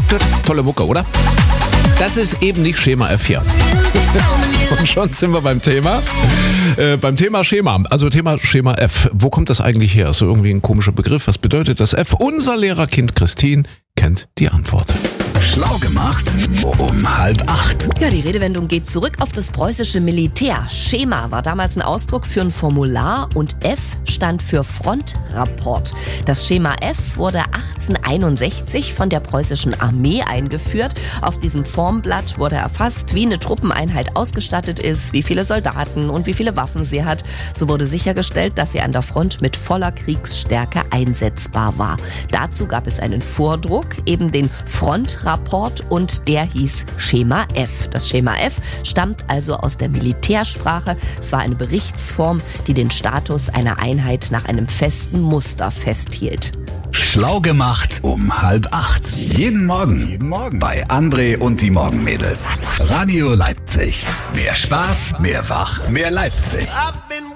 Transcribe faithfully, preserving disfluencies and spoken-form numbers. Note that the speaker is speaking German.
Tolle Mucke, oder? Das ist eben nicht Schema F vier. Und schon sind wir beim Thema. Äh, beim Thema Schema. Also Thema Schema F. Wo kommt das eigentlich her? Ist so irgendwie ein komischer Begriff. Was bedeutet das F? Unser Lehrerkind Christine kennt die Antwort. Schlau gemacht um halb acht. Ja, die Redewendung geht zurück auf das preußische Militär. Schema war damals ein Ausdruck für ein Formular und F stand für Frontrapport. Das Schema F wurde achtzehnhunderteinundsechzig von der preußischen Armee eingeführt. Auf diesem Formblatt wurde erfasst, wie eine Truppeneinheit ausgestattet ist, wie viele Soldaten und wie viele Waffen sie hat. So wurde sichergestellt, dass sie an der Front mit voller Kriegsstärke einsetzbar war. Dazu gab es einen Vordruck, eben den Frontrapport, und der hieß Schema F. Das Schema F stammt also aus der Militärsprache. Es war eine Berichtsform, die den Status einer Einheit nach einem festen Muster festhielt. Schlau gemacht um halb acht. Jeden Morgen. Jeden Morgen. Bei André und die Morgenmädels. Radio Leipzig. Mehr Spaß, mehr Wach, mehr Leipzig.